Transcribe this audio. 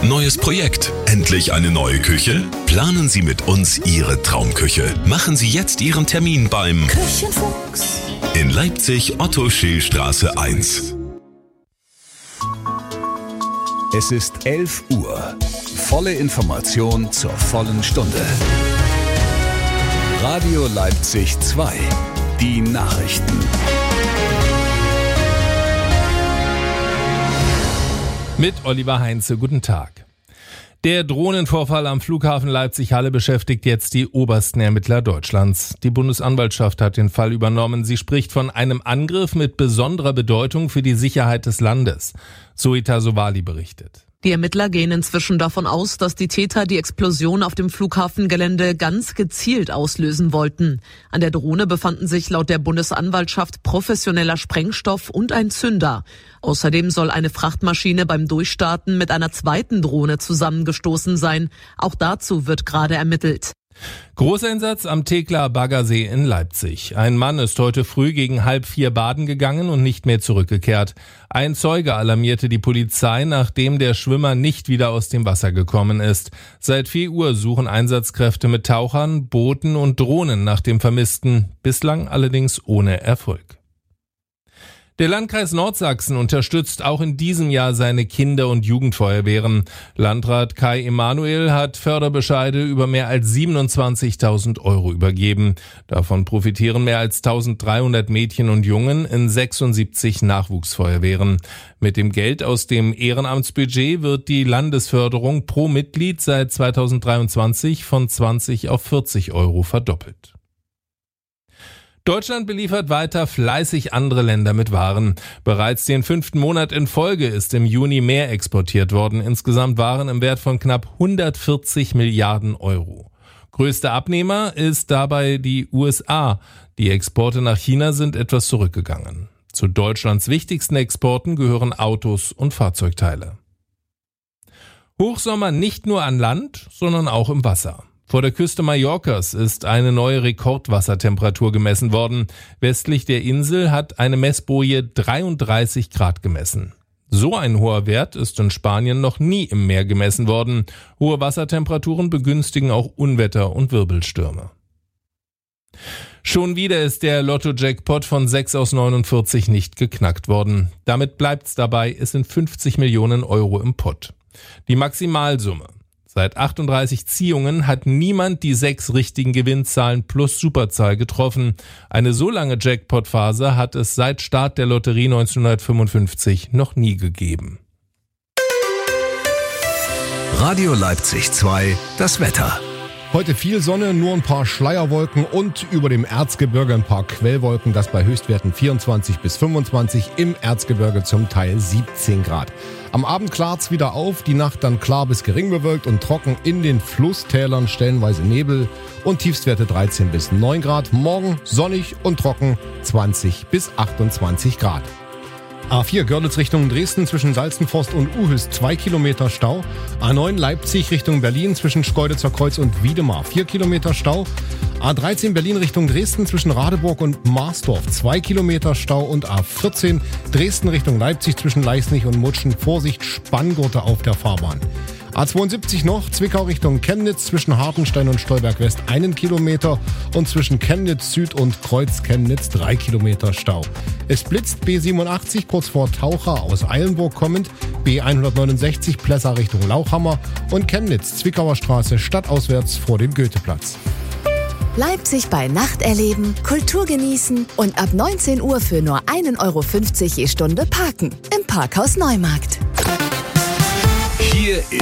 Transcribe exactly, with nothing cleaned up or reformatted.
Neues Projekt? Endlich eine neue Küche? Planen Sie mit uns Ihre Traumküche. Machen Sie jetzt Ihren Termin beim Küchenfuchs in Leipzig, Otto-Scheel-Straße eins. Es ist elf Uhr. Volle Information zur vollen Stunde. Radio Leipzig zwei. Die Nachrichten. Mit Oliver Heinze, guten Tag. Der Drohnenvorfall am Flughafen Leipzig-Halle beschäftigt jetzt die obersten Ermittler Deutschlands. Die Bundesanwaltschaft hat den Fall übernommen. Sie spricht von einem Angriff mit besonderer Bedeutung für die Sicherheit des Landes. Zoita Sowali berichtet. Die Ermittler gehen inzwischen davon aus, dass die Täter die Explosion auf dem Flughafengelände ganz gezielt auslösen wollten. An der Drohne befanden sich laut der Bundesanwaltschaft professioneller Sprengstoff und ein Zünder. Außerdem soll eine Frachtmaschine beim Durchstarten mit einer zweiten Drohne zusammengestoßen sein. Auch dazu wird gerade ermittelt. Großeinsatz am Teckler Baggersee in Leipzig. Ein Mann ist heute früh gegen halb vier baden gegangen und nicht mehr zurückgekehrt. Ein Zeuge alarmierte die Polizei, nachdem der Schwimmer nicht wieder aus dem Wasser gekommen ist. Seit vier Uhr suchen Einsatzkräfte mit Tauchern, Booten und Drohnen nach dem Vermissten, bislang allerdings ohne Erfolg. Der Landkreis Nordsachsen unterstützt auch in diesem Jahr seine Kinder- und Jugendfeuerwehren. Landrat Kai Emanuel hat Förderbescheide über mehr als siebenundzwanzigtausend Euro übergeben. Davon profitieren mehr als eintausenddreihundert Mädchen und Jungen in sechsundsiebzig Nachwuchsfeuerwehren. Mit dem Geld aus dem Ehrenamtsbudget wird die Landesförderung pro Mitglied seit zweitausenddreiundzwanzig von zwanzig auf vierzig Euro verdoppelt. Deutschland beliefert weiter fleißig andere Länder mit Waren. Bereits den fünften Monat in Folge ist im Juni mehr exportiert worden. Insgesamt Waren im Wert von knapp hundertvierzig Milliarden Euro. Größter Abnehmer ist dabei die U S A. Die Exporte nach China sind etwas zurückgegangen. Zu Deutschlands wichtigsten Exporten gehören Autos und Fahrzeugteile. Hochsommer nicht nur an Land, sondern auch im Wasser. Vor der Küste Mallorcas ist eine neue Rekordwassertemperatur gemessen worden. Westlich der Insel hat eine Messboje dreiunddreißig Grad gemessen. So ein hoher Wert ist in Spanien noch nie im Meer gemessen worden. Hohe Wassertemperaturen begünstigen auch Unwetter und Wirbelstürme. Schon wieder ist der Lotto-Jackpot von sechs aus neunundvierzig nicht geknackt worden. Damit bleibt's dabei, es sind fünfzig Millionen Euro im Pott. Die Maximalsumme. Seit achtunddreißig Ziehungen hat niemand die sechs richtigen Gewinnzahlen plus Superzahl getroffen. Eine so lange Jackpot-Phase hat es seit Start der Lotterie neunzehnhundertfünfundfünfzig noch nie gegeben. Radio Leipzig zwei, das Wetter. Heute viel Sonne, nur ein paar Schleierwolken und über dem Erzgebirge ein paar Quellwolken, das bei Höchstwerten vierundzwanzig bis fünfundzwanzig, im Erzgebirge zum Teil siebzehn Grad. Am Abend klart's wieder auf, die Nacht dann klar bis gering bewölkt und trocken, in den Flusstälern stellenweise Nebel und Tiefstwerte dreizehn bis neun Grad. Morgen sonnig und trocken, zwanzig bis achtundzwanzig Grad. A vier Görlitz Richtung Dresden zwischen Salzenforst und Uhüst zwei Kilometer Stau. A neun Leipzig Richtung Berlin zwischen Schkeuditzer Kreuz und Wiedemar vier Kilometer Stau. A dreizehn Berlin Richtung Dresden zwischen Radeburg und Marsdorf zwei Kilometer Stau. Und A vierzehn Dresden Richtung Leipzig zwischen Leisnig und Mutschen. Vorsicht, Spanngurte auf der Fahrbahn. A zweiundsiebzig noch, Zwickau Richtung Chemnitz zwischen Hartenstein und Stolberg West einen Kilometer und zwischen Chemnitz Süd und Kreuz Chemnitz drei Kilometer Stau. Es blitzt B siebenundachtzig kurz vor Taucher aus Eilenburg kommend, B hundertneunundsechzig Plessa Richtung Lauchhammer und Chemnitz Zwickauer Straße stadtauswärts vor dem Goetheplatz. Leipzig bei Nacht erleben, Kultur genießen und ab neunzehn Uhr für nur ein Euro fünfzig je Stunde parken im Parkhaus Neumarkt. Hier ist